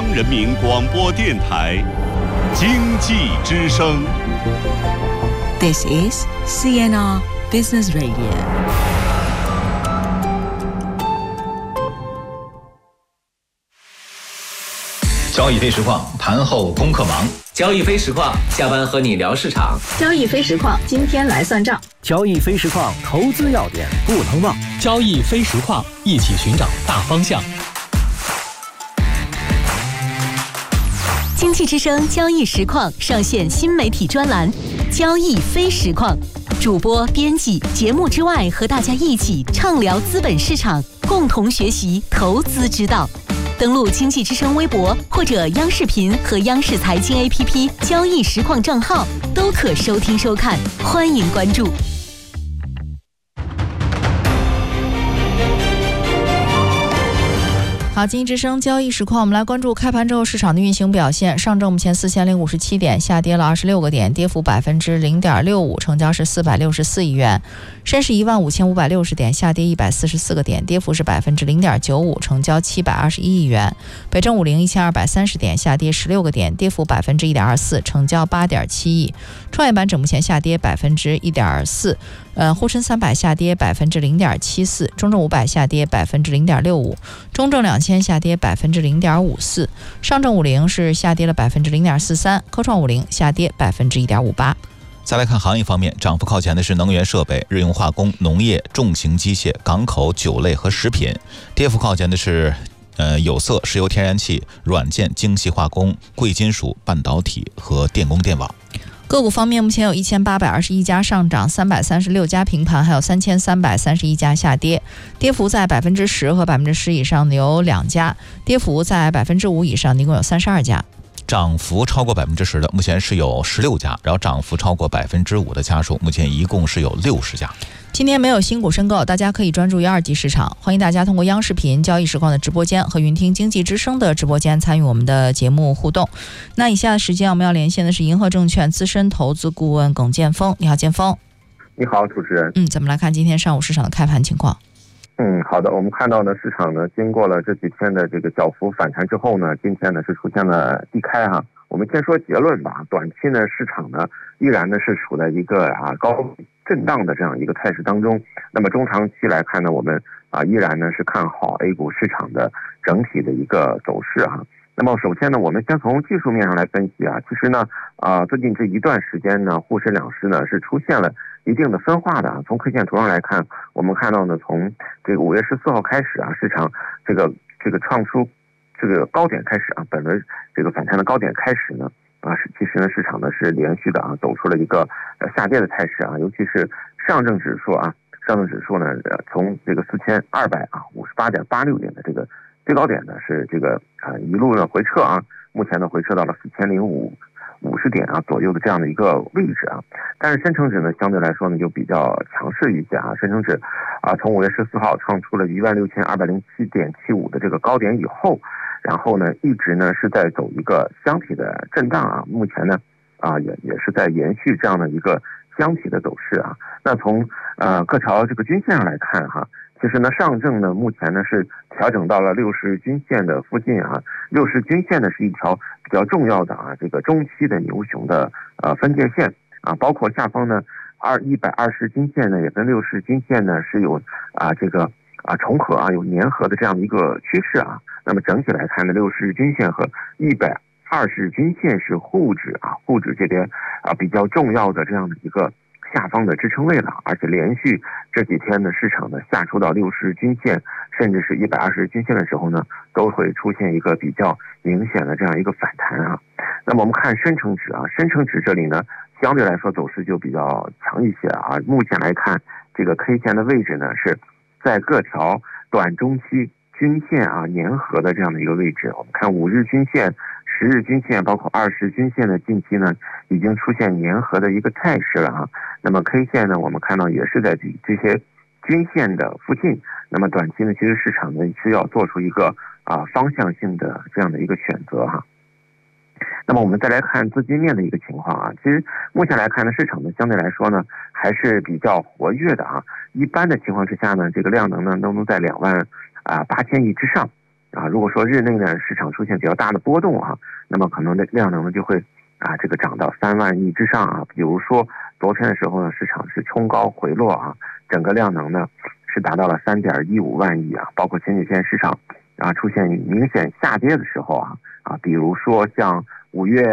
央人民广播电台经济之声。 This is CNR Business Radio。 交易非实况，盘后功课忙。 交易非实况，下班和你聊市场。 交易非实况，今天来算账。 交易非实况，投资要点不能忘。 交易非实况，一起寻找大方向。 经济之声交易实况上线新媒体专栏“交易非实况”，主播、编辑节目之外，和大家一起畅聊资本市场，共同学习投资之道。登录经济之声微博或者央视频和央视财经 APP 交易实况账号，都可收听收看，欢迎关注。 好，经济之声交易实况，我们来关注开盘之后市场的运行表现。上证目前4057点，下跌了26个点，跌幅0.65%，成交是464亿元。深市15560点，下跌144个点，跌幅是0.95%，成交721亿元。北证50 1230点，下跌16个点，跌幅1.24%，成交8.7亿。创业板指目前下跌1.4%，沪深300下跌0.74%，中证500下跌0.65%，中证2000下跌0.54%，上证50是下跌了0.43%，科创50下跌1.58%。 再来看行业方面，涨幅靠前的是能源设备、日用化工、农业、重型机械、港口、酒类和食品；跌幅靠前的是有色、石油天然气、软件、精细化工、贵金属、半导体和电工电网。 个股方面，目前有1821家上涨，336家平盘，还有3331家下跌，跌幅在10%和10%以上的有2家，跌幅在5%以上的一共有32家。 涨幅超过10%的目前是有16家，然后涨幅超过5%的家数目前一共是有60家。 今天没有新股申购，大家可以专注于二级市场。欢迎大家通过央视频交易实况的直播间和云听经济之声的直播间参与我们的节目互动。那以下的时间我们要连线的是银河证券资深投资顾问耿建峰。你好，建峰。 你好，主持人。 咱们来看今天上午市场的开盘情况。 好的，我们看到呢，市场呢经过了这几天的这个小幅反弹之后呢，今天呢是出现了低开哈。我们先说结论吧，短期呢市场呢依然呢是处在一个高震荡的这样一个态势当中。那么中长期来看呢，我们依然呢是看好 A 股市场的整体的一个走势哈。那么首先呢，我们先从技术面上来分析其实呢最近这一段时间呢，沪深两市呢是出现了一定的分化的。从 K 线图上来看，我们看到呢，从这个5月14号开始市场这个创出这个高点开始本轮这个反弹的高点开始呢其实呢市场呢是连续的走出了一个下跌的态势尤其是上证指数呢从这个4258.86点的这个最高点呢是这个一路呢回撤目前呢回撤到了4050点左右的这样的一个位置但是深成指呢相对来说呢就比较强势一些深成指从5月14号创出了16207.75的这个高点以后，然后呢一直呢是在走一个箱体的震荡目前呢也是在延续这样的一个箱体的走势那从各条这个均线上来看其实呢上证呢目前呢是调整到了60均线的附近60均线呢是一条比较重要的这个中期的牛熊的分界线包括下方呢120均线呢也跟60均线呢是有这个重合有粘合的这样的一个趋势那么整体来看呢60均线和120均线是沪指这边比较重要的这样的一个下方的支撑位了，而且连续这几天的市场呢下出到60均线甚至是120均线的时候呢，都会出现一个比较明显的这样一个反弹那么我们看深成指深成指这里呢相对来说走势就比较强一些目前来看这个 K 线的位置呢是在各条短中期均线粘合的这样的一个位置。我们看5日均线、10日均线包括20均线的近期呢已经出现粘合的一个态势了那么 K 线呢我们看到也是在这些均线的附近。那么短期呢其实市场呢需要做出一个方向性的这样的一个选择那么我们再来看资金面的一个情况其实目前来看呢市场呢相对来说呢还是比较活跃的一般的情况之下呢这个量能呢都能在28000亿之上如果说日内呢市场出现比较大的波动那么可能的量能呢就会这个涨到3万亿之上比如说昨天的时候呢，市场是冲高回落整个量能呢是达到了3.15万亿包括前几天市场出现明显下跌的时候比如说像5月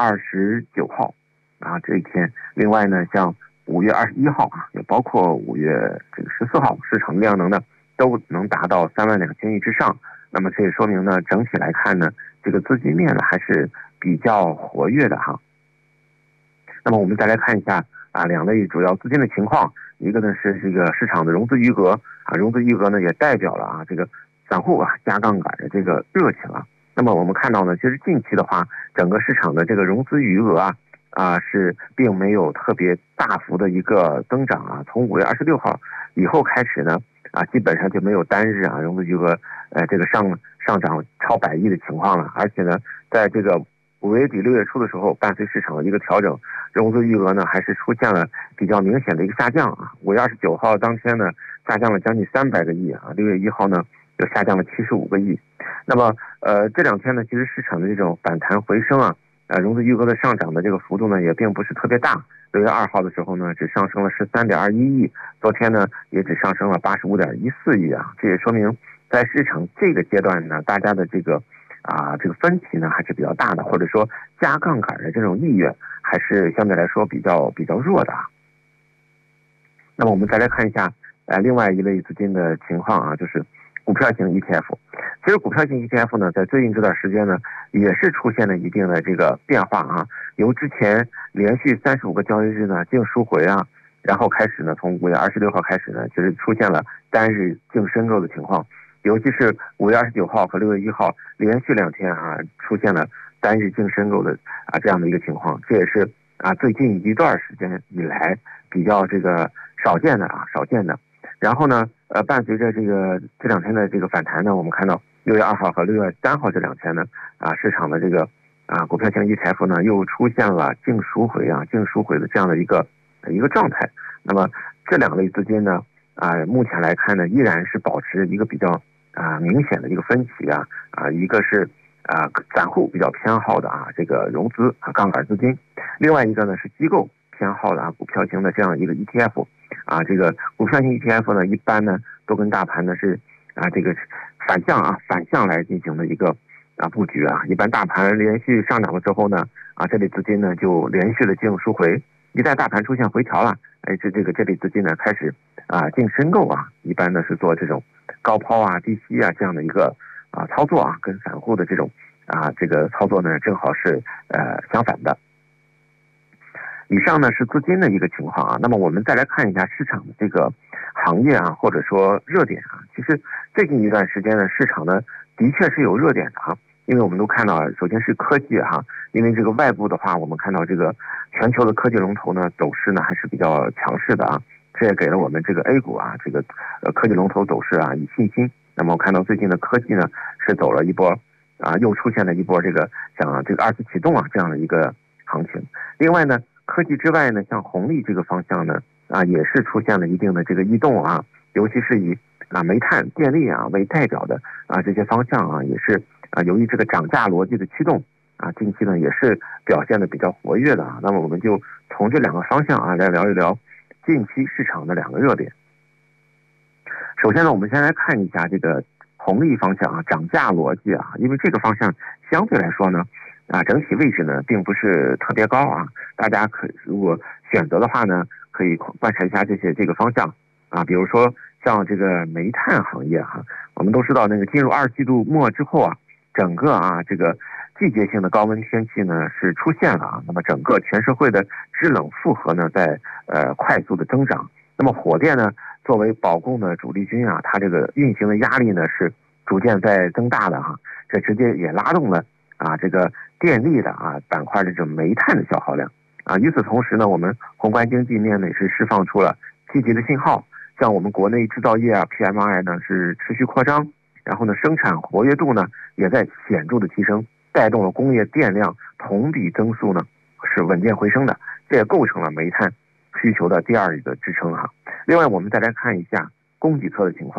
29号这一天，另外呢像5月21号也包括5月这个14号，市场量能呢都能达到3万2千亿之上。那么这也说明呢，整体来看呢，这个资金面呢还是比较活跃的那么我们再来看一下两类主要资金的情况，一个呢是这个市场的融资余额融资余额呢也代表了这个散户加杠杆的这个热情那么我们看到呢，其实近期的话，整个市场的这个融资余额是并没有特别大幅的一个增长从5月26号以后开始呢基本上就没有单日融资余额这个上涨超100亿的情况了，而且呢，在这个5月底6月初的时候，伴随市场的一个调整，融资余额呢还是出现了比较明显的一个下降5月29号当天呢下降了将近300个亿6月1号呢又下降了75个亿。那么这两天呢，其实市场的这种反弹回升融资余额的上涨的这个幅度呢也并不是特别大。6月2号的时候呢只上升了13.21亿，昨天呢也只上升了85.14亿这也说明在市场这个阶段呢，大家的这个这个分歧呢还是比较大的，或者说加杠杆的这种意愿还是相对来说比较弱的那么我们再来看一下另外一类资金的情况就是股票型 ETF。 其实股票型 ETF 呢在最近这段时间呢也是出现了一定的这个变化由之前连续35个交易日呢净赎回然后开始呢从5月26号开始呢其实出现了单日净申购的情况，尤其是5月29号和6月1号连续2天出现了单日净申购的这样的一个情况，这也是最近一段时间以来比较这个少见的。然后呢伴随着这两天的这个反弹呢，我们看到6月2号和6月3号这2天呢市场的这个股票型 ETF 呢又出现了净赎回的这样的一个状态。那么这两类资金呢目前来看呢依然是保持一个比较明显的一个分歧一个是散户比较偏好的这个融资杠杆资金，另外一个呢是机构偏好的股票型的这样一个 ETF。这个股票型 ETF 呢一般呢都跟大盘呢是这个反向来进行的一个布局一般大盘连续上涨了之后呢这类资金呢就连续的净赎回，一旦大盘出现回调了这类资金呢开始净申购一般呢是做这种高抛低吸这样的一个操作跟散户的这种这个操作呢正好是相反的。以上呢是资金的一个情况那么我们再来看一下市场的这个行业或者说热点其实最近一段时间呢市场呢的确是有热点的因为我们都看到首先是科技因为这个外部的话我们看到这个全球的科技龙头呢走势呢还是比较强势的这也给了我们这个 A 股这个科技龙头走势以信心。那么我看到最近的科技呢是走了一波又出现了一波这个像这个二次启动这样的一个行情。另外呢科技之外呢像红利这个方向呢也是出现了一定的这个异动尤其是以煤炭电力为代表的这些方向也是由于这个涨价逻辑的驱动近期呢也是表现的比较活跃的那么我们就从这两个方向来聊一聊近期市场的两个热点。首先呢我们先来看一下这个红利方向涨价逻辑因为这个方向相对来说呢整体位置呢并不是特别高大家如果选择的话呢可以观察一下这个方向比如说像这个煤炭行业我们都知道那个进入2季度末之后整个这个季节性的高温天气呢是出现了那么整个全社会的制冷负荷呢在快速的增长。那么火电呢作为保供的主力军它这个运行的压力呢是逐渐在增大的这直接也拉动了这个电力的板块的这种煤炭的消耗量与此同时呢我们宏观经济面呢也是释放出了积极的信号，像我们国内制造业PMI 呢是持续扩张，然后呢生产活跃度呢也在显著的提升，带动了工业电量同比增速呢是稳健回升的，这也构成了煤炭需求的第二一个支撑另外我们再来看一下供给侧的情况。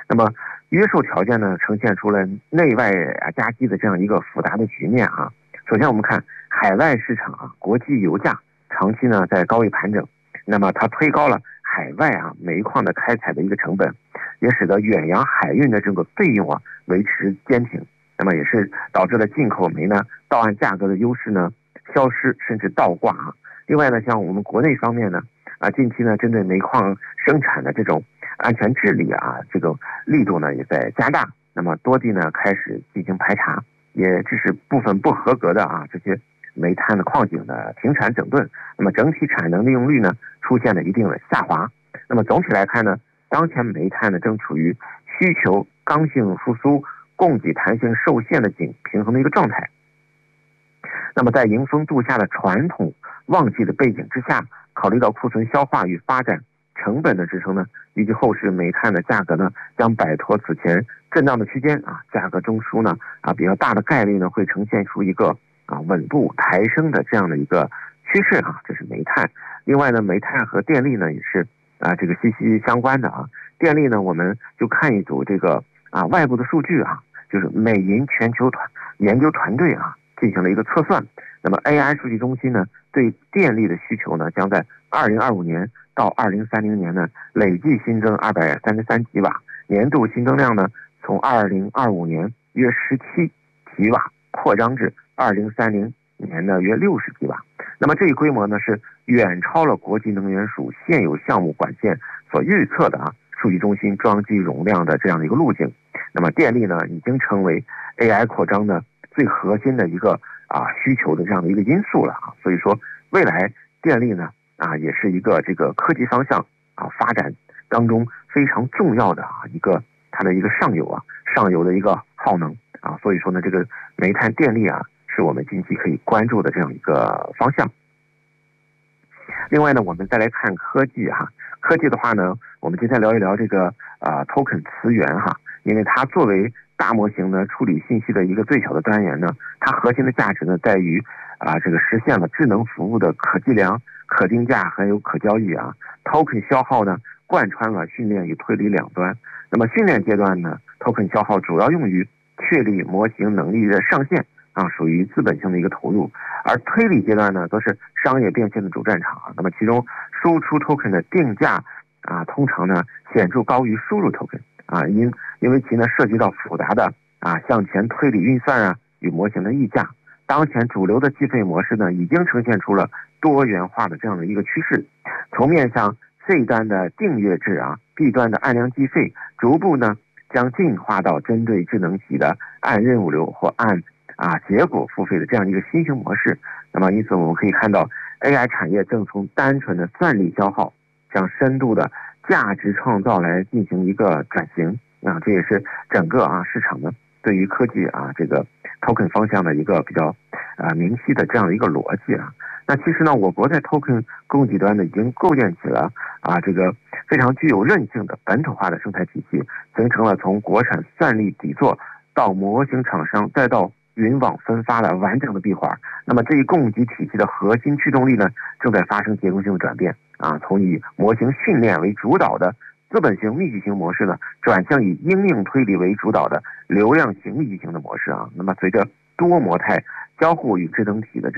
那么约束条件呢，呈现出了内外夹击的这样一个复杂的局面啊。首先我们看海外市场啊，国际油价长期呢在高位盘整，那么它推高了海外煤矿的开采的一个成本，也使得远洋海运的这个费用维持坚挺，那么也是导致了进口煤呢到岸价格的优势呢消失甚至倒挂啊。另外呢，像我们国内方面呢近期呢针对煤矿生产的这种安全治理这个力度呢也在加大，那么多地呢开始进行排查，也致使部分不合格的这些煤炭的矿井的停产整顿，那么整体产能利用率呢出现了一定的下滑。那么总体来看呢，当前煤炭呢正处于需求刚性复苏、供给弹性受限的平衡的一个状态。那么在迎峰度夏的传统旺季的背景之下，考虑到库存消化与发展成本的支撑呢，预计后市煤炭的价格呢将摆脱此前震荡的区间价格中枢呢比较大的概率呢会呈现出一个稳步抬升的这样的一个趋势这是煤炭。另外呢，煤炭和电力呢也是这个息息相关的电力呢，我们就看一组这个外部的数据就是美银全球研究团队进行了一个测算。那么 AI 数据中心呢对电力的需求呢将在2025年到2030年呢累计新增233吉瓦，年度新增量呢从2025年约17吉瓦扩张至2030年呢约60吉瓦。那么这一规模呢是远超了国际能源署现有项目管线所预测的数据中心装机容量的这样的一个路径。那么电力呢已经成为 AI 扩张的最核心的一个需求的这样的一个因素了所以说未来电力呢也是一个这个科技方向发展当中非常重要的一个它的一个上游的一个耗能所以说呢这个煤炭电力是我们近期可以关注的这样一个方向。另外呢，我们再来看科技科技的话呢，我们今天聊一聊这个token 词源因为它作为大模型呢处理信息的一个最小的单元呢，它核心的价值呢在于这个实现了智能服务的可计量、可定价还有可交易token 消耗呢贯穿了训练与推理两端。那么训练阶段呢 token 消耗主要用于确立模型能力的上限属于资本性的一个投入，而推理阶段呢都是商业变现的主战场那么其中输出 token 的定价通常呢显著高于输入 token因为其呢涉及到复杂的向前推理运算与模型的议价。当前主流的计费模式呢已经呈现出了多元化的这样的一个趋势，从面向 C 端的订阅制B 端的按量计费，逐步呢将进化到针对智能体的按任务流或按结果付费的这样一个新型模式。那么因此我们可以看到 AI 产业正从单纯的算力消耗向深度的价值创造来进行一个转型这也是整个市场呢对于科技这个 token 方向的一个比较明晰的这样的一个逻辑那其实呢，我国在 token 供给端呢已经构建起了这个非常具有韧性的本土化的生态体系，形成了从国产算力底座到模型厂商再到云网分发的完整的闭环。那么这一供给体系的核心驱动力呢正在发生结构性的转变从以模型训练为主导的资本型密集型模式呢转向以应用推理为主导的流量型密集型的模式那么随着多模态交互与智能体的